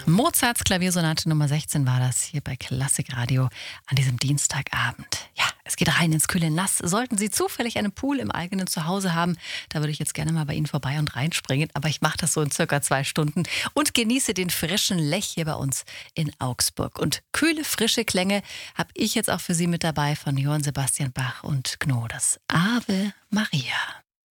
Mozarts Klaviersonate Nummer 16 war das hier bei Klassikradio an diesem Dienstagabend. Ja, es geht rein ins kühle Nass. Sollten Sie zufällig einen Pool im eigenen Zuhause haben, da würde ich jetzt gerne mal bei Ihnen vorbei und reinspringen. Aber ich mache das so in circa 2 Stunden und genieße den frischen Lech hier bei uns in Augsburg. Und kühle, frische Klänge habe ich jetzt auch für Sie mit dabei von Johann Sebastian Bach und Gno, das Ave Maria.